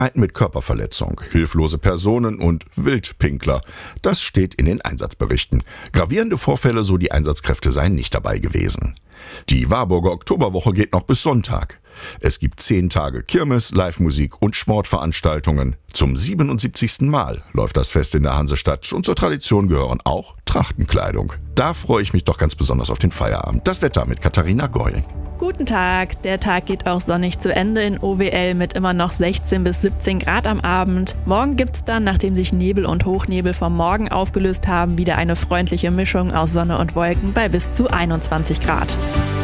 mit Körperverletzung, hilflose Personen und Wildpinkler. Das steht in den Einsatzberichten. Gravierende Vorfälle, so die Einsatzkräfte, seien nicht dabei gewesen. Die Warburger Oktoberwoche geht noch bis Sonntag. Es gibt 10 Tage Kirmes, Live-Musik und Sportveranstaltungen. Zum 77. Mal läuft das Fest in der Hansestadt und zur Tradition gehören auch Trachtenkleidung. Da freue ich mich doch ganz besonders auf den Feierabend. Das Wetter mit Katharina Goll. Guten Tag, der Tag geht auch sonnig zu Ende in OWL mit immer noch 16 bis 17 Grad am Abend. Morgen gibt's dann, nachdem sich Nebel und Hochnebel vom Morgen aufgelöst haben, wieder eine freundliche Mischung aus Sonne und Wolken bei bis zu 21 Grad.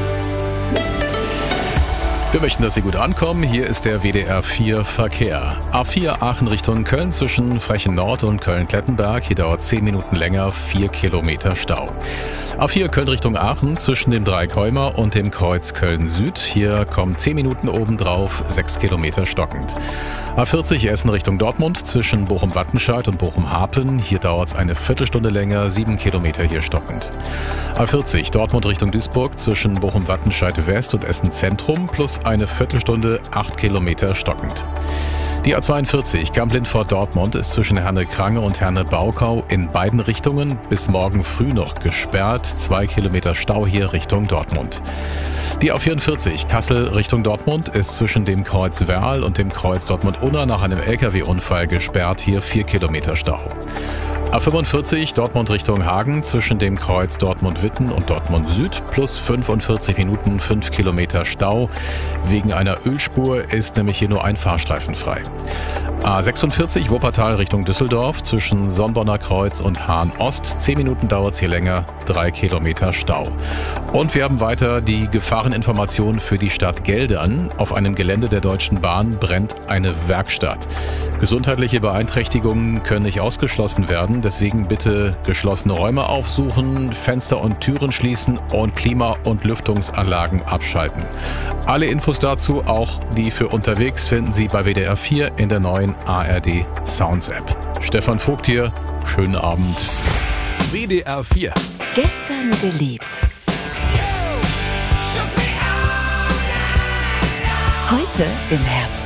Wir möchten, dass Sie gut ankommen. Hier ist der WDR 4 Verkehr. A4 Aachen Richtung Köln zwischen Frechen Nord und Köln-Klettenberg. Hier dauert 10 Minuten länger, 4 Kilometer Stau. A4 Köln Richtung Aachen zwischen dem Dreieck Heumer und dem Kreuz Köln Süd. Hier kommen 10 Minuten obendrauf, 6 Kilometer stockend. A40 Essen Richtung Dortmund zwischen Bochum-Wattenscheid und Bochum-Harpen. Hier dauert es eine Viertelstunde länger, 7 Kilometer hier stockend. A40 Dortmund Richtung Duisburg zwischen Bochum-Wattenscheid West und Essen Zentrum plus eine Viertelstunde, 8 Kilometer stockend. Die A42 Kamp-Lindfort-Dortmund ist zwischen Herne-Krange und Herne-Baukau in beiden Richtungen bis morgen früh noch gesperrt. 2 Kilometer Stau hier Richtung Dortmund. Die A44 Kassel Richtung Dortmund ist zwischen dem Kreuz Werl und dem Kreuz Dortmund-Unna nach einem LKW-Unfall gesperrt. Hier 4 Kilometer Stau. A45 Dortmund Richtung Hagen zwischen dem Kreuz Dortmund-Witten und Dortmund Süd plus 45 Minuten 5 Kilometer Stau. Wegen einer Ölspur ist nämlich hier nur ein Fahrstreifen frei. A46 Wuppertal Richtung Düsseldorf zwischen Sonnbonner Kreuz und Hahn Ost. 10 Minuten dauert es hier länger, 3 Kilometer Stau. Und wir haben weiter die Gefahreninformation für die Stadt Geldern. Auf einem Gelände der Deutschen Bahn brennt eine Werkstatt. Gesundheitliche Beeinträchtigungen können nicht ausgeschlossen werden, deswegen bitte geschlossene Räume aufsuchen, Fenster und Türen schließen und Klima- und Lüftungsanlagen abschalten. Alle Infos dazu, auch die für unterwegs, finden Sie bei WDR 4 in der neuen ARD Sounds App. Stefan Vogt hier, schönen Abend. WDR 4. Gestern geliebt. Heute im Herzen.